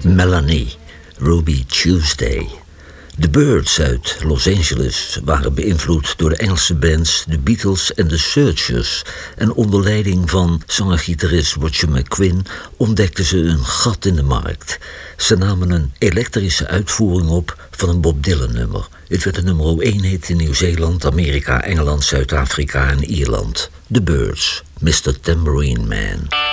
Melanie, Ruby Tuesday. De Byrds uit Los Angeles waren beïnvloed door de Engelse bands The Beatles en The Searchers. En onder leiding van zanger-gitarist Roger McGuinn ontdekten ze een gat in de markt. Ze namen een elektrische uitvoering op van een Bob Dylan nummer. Het werd een nummer 1 hit in Nieuw-Zeeland, Amerika, Engeland, Zuid-Afrika en Ierland. The Byrds, Mr. Tambourine Man.